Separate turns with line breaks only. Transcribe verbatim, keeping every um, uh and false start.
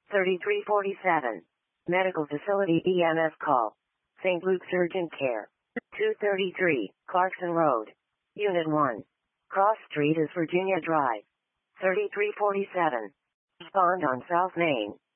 thirty-three forty-seven. Medical Facility E M S call. Saint Luke's Urgent Care. two thirty-three, Clarkson Road. Unit one. Cross Street is Virginia Drive. thirty-three forty-seven. Respond on South Main.